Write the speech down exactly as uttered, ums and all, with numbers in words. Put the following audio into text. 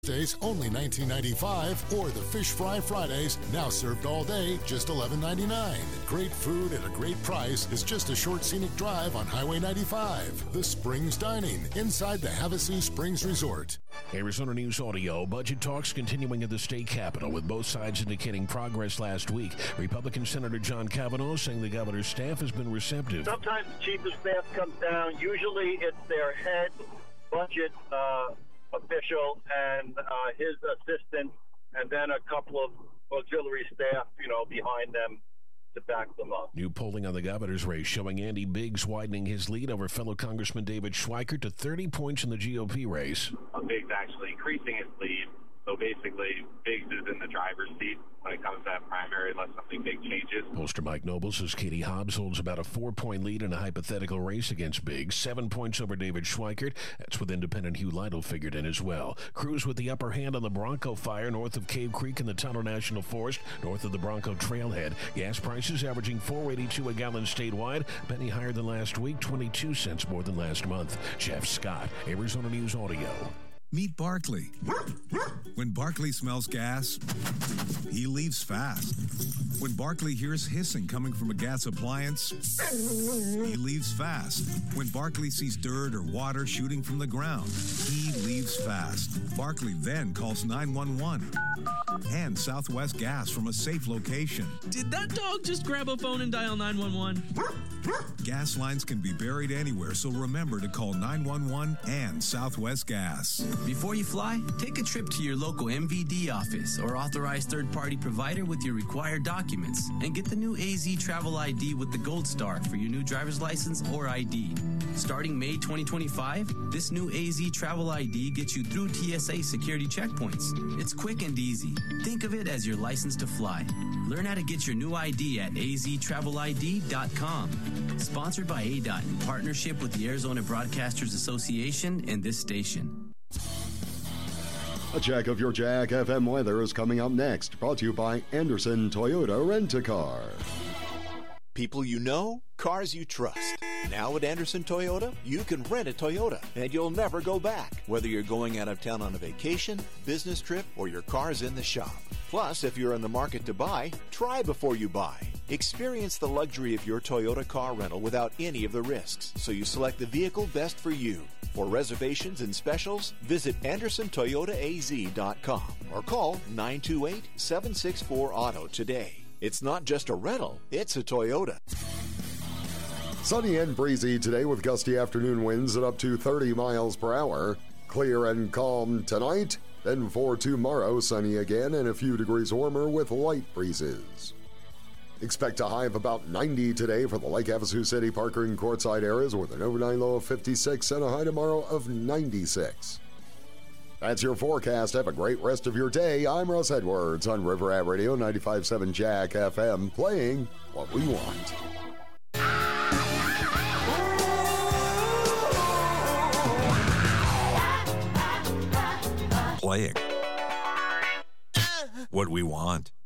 Days only nineteen ninety-five, or the Fish Fry Fridays, now served all day, just eleven ninety-nine. Great food at a great price is just a short scenic drive on Highway ninety-five. The Springs Dining, inside the Havasu Springs Resort. Arizona News Audio. Budget talks continuing at the state capitol, with both sides indicating progress last week. Republican Senator John Kavanaugh saying the governor's staff has been receptive. Sometimes the chief of staff comes down. Usually it's their head budget uh, official and uh, his assistant, and then a couple of auxiliary staff, you know, behind them to back them up. New polling on the governor's race showing Andy Biggs widening his lead over fellow Congressman David Schweikert to thirty points in the G O P race. Biggs actually increasing his lead. So basically, Biggs is in the driver's seat when it comes to that primary, unless something big changes. Pollster Mike Noble says Katie Hobbs holds about a four-point lead in a hypothetical race against Biggs, seven points over David Schweikert. That's with independent Hugh Lytle figured in as well. Cruz with the upper hand on the Bronco fire north of Cave Creek in the Tonto National Forest, north of the Bronco Trailhead. Gas prices averaging four eighty-two a gallon statewide, a penny higher than last week, twenty-two cents more than last month. Jeff Scott, Arizona News Audio. Meet Barkley. When Barkley smells gas, he leaves fast. When Barkley hears hissing coming from a gas appliance, he leaves fast. When Barkley sees dirt or water shooting from the ground, he leaves fast. Barkley then calls nine one one and Southwest Gas from a safe location. Did that dog just grab a phone and dial nine one one? Gas lines can be buried anywhere, so remember to call nine one one and Southwest Gas. Before you fly, take a trip to your local M V D office or authorized third-party provider with your required documents and get the new A Z Travel I D with the Gold Star for your new driver's license or I D. Starting May twenty twenty-five, this new A Z Travel I D gets you through T S A security checkpoints. It's quick and easy. Think of it as your license to fly. Learn how to get your new I D at a z travel I D dot com. Sponsored by A D O T in partnership with the Arizona Broadcasters Association and this station. A check of your Jack F M weather is coming up next, brought to you by Anderson Toyota Rent-A-Car. People you know, cars you trust. Now at Anderson Toyota, you can rent a Toyota, and you'll never go back, whether you're going out of town on a vacation, business trip, or your car's in the shop. Plus, if you're in the market to buy, try before you buy. Experience the luxury of your Toyota car rental without any of the risks, so you select the vehicle best for you. For reservations and specials, visit Anderson Toyota A Z dot com or call nine two eight, seven six four, auto today. It's not just a rental, it's a Toyota. Sunny and breezy today with gusty afternoon winds at up to thirty miles per hour. Clear and calm tonight. Then for tomorrow, sunny again and a few degrees warmer with light breezes. Expect a high of about ninety today for the Lake Havasu City, Parker, and Quartzsite areas with an overnight low of fifty-six and a high tomorrow of ninety-six. That's your forecast. Have a great rest of your day. I'm Russ Edwards on River Rat Radio ninety-five point seven Jack F M, playing what we want. Playing what we want.